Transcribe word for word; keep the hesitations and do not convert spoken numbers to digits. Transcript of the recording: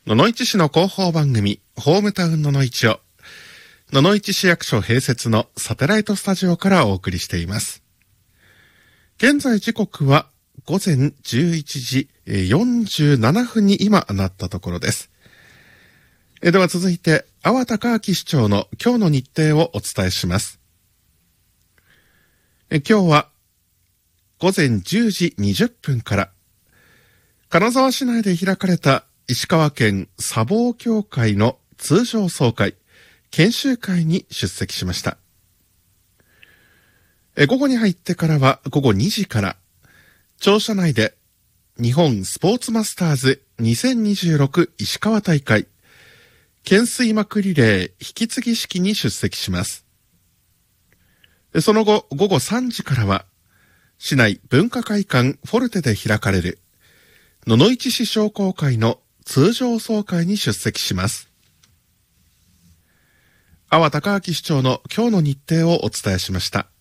野々市市の広報番組、ホームタウン野々市を、野々市市役所併設のサテライトスタジオからお送りしています。現在時刻は午前じゅういちじよんじゅうななふんに今なったところです。では続いて、阿波隆明市長の今日の日程をお伝えします。今日は午前じゅうじにじゅっぷんから、金沢市内で開かれた石川県砂防協会の通常総会、研修会に出席しました。午後に入ってからは午後にじから、庁舎内で日本スポーツマスターズにせんにじゅうろく石川大会、懸垂幕リレー引き継ぎ式に出席します。その後、午後さんじからは、市内文化会館フォルテで開かれる野々市市商工会の通常総会に出席します。阿波隆明市長の今日の日程をお伝えしました。